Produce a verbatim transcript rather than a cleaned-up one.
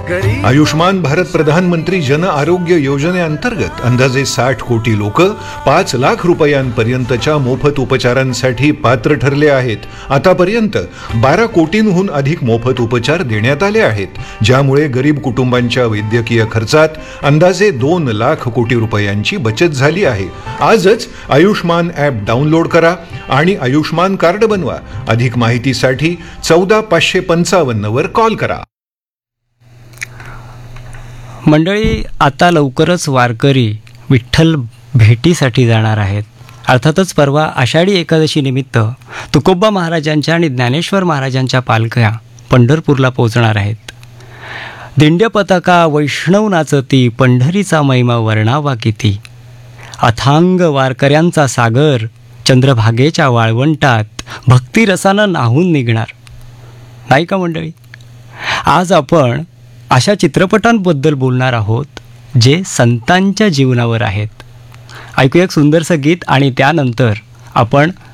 आयुष्मान भारत प्रधानमंत्री जन आरोग्य योजनेअंतर्गत अंदाजे साठ कोटी लोक पाच लाख रुपयांपर्यंतच्या मोफत उपचारांसाठी पात्र ठरले आहेत. आतापर्यंत बारा कोटींहून अधिक मोफत उपचार देण्यात आले आहेत, ज्यामुळे गरीब कुटुंबांच्या वैद्यकीय खर्चात अंदाजे दोन लाख कोटी रुपयांची बचत झाली आहे. आजच आयुष्मान ॲप डाउनलोड करा आणि आयुष्मान कार्ड बनवा. अधिक माहितीसाठी चौदा पाचशे पंचावन्न वर कॉल करा. मंडळी, आता लवकरच वारकरी विठ्ठल भेटीसाठी जाणार आहेत. अर्थातच परवा आषाढी एकादशी निमित्त तुकोबा महाराजांच्या आणि ज्ञानेश्वर महाराजांच्या पालख्या पंढरपूरला पोहोचणार आहेत. दिंड्य पताका वैष्णव नाचती, पंढरीचा महिमा वर्णावा किती. अथांग वारकऱ्यांचा सागर चंद्रभागेच्या वाळवंटात भक्तिरसानं नाहून निघणार, नाही का मंडळी? आज आपण अशा चित्रपटांबद्दल बोलणार आहोत जे संतांच्या जीवनावर आहेत. ऐकूया एक सुंदरसं गीत आणि त्यानंतर आपण